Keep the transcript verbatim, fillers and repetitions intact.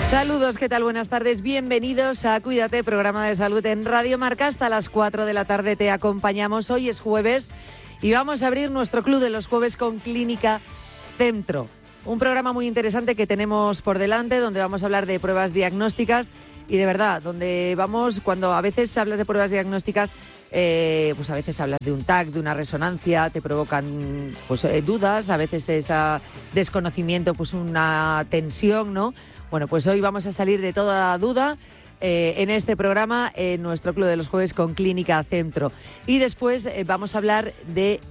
Saludos, ¿qué tal? Buenas tardes, bienvenidos a Cuídate, programa de salud en Radio Marca. Hasta las cuatro de la tarde te acompañamos. Hoy es jueves y vamos a abrir nuestro club de los jueves con Clínica Centro. Un programa muy interesante que tenemos por delante, donde vamos a hablar de pruebas diagnósticas y de verdad, donde vamos, cuando a veces hablas de pruebas diagnósticas, eh, pues a veces hablas de un T A C, de una resonancia, te provocan pues eh, dudas, a veces ese desconocimiento, pues una tensión, ¿no? Bueno, pues hoy vamos a salir de toda duda eh, en este programa, en nuestro Club de los Jueves con Clínica Centro. Y después eh, vamos a hablar de